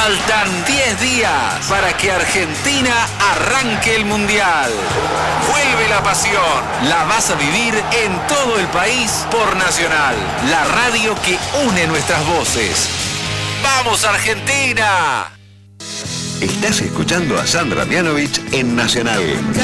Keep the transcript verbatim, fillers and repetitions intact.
Faltan diez días para que Argentina arranque el Mundial. Vuelve la pasión. La vas a vivir en todo el país por Nacional, la radio que une nuestras voces. ¡Vamos, Argentina! Estás escuchando a Sandra Mianovich en Nacional.